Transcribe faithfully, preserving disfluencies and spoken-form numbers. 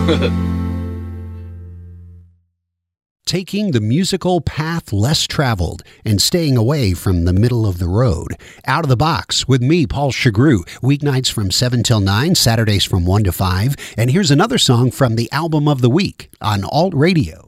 Taking the musical path less traveled and staying away from the middle of the road. Out of the Box with me, Paul Chagru. Weeknights from seven till nine, Saturdays from one to five. And here's another song from the album of the week on Alt Radio.